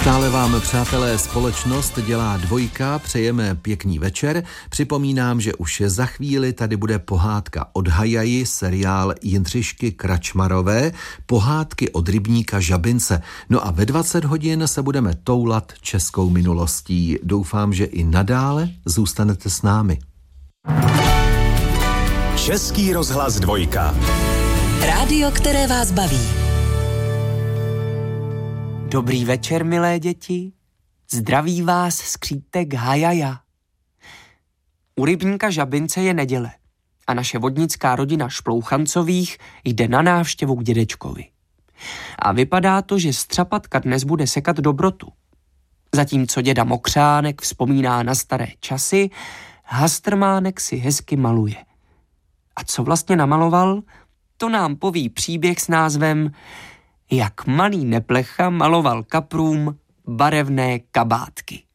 Stále vám, přátelé, společnost dělá Dvojka, přejeme pěkný večer. Připomínám, že už za chvíli tady bude pohádka od Hajaji, seriál Jindřišky Kračmarové, pohádky od rybníka Žabince. No a ve 20 hodin se budeme toulat českou minulostí. Doufám, že i nadále zůstanete s námi. Český rozhlas Dvojka. Rádio, které vás baví. Dobrý večer, milé děti. Zdraví vás skřítek Hajaja. U rybníka Žabince je neděle a naše vodnická rodina Šplouchancových jde na návštěvu k dědečkovi. A vypadá to, že střapatka dnes bude sekat dobrotu. Zatímco děda Mokřánek vzpomíná na staré časy, Hastrmánek si hezky maluje. A co vlastně namaloval, to nám poví příběh s názvem Jak malý Neplecha maloval kaprům barevné kabátky.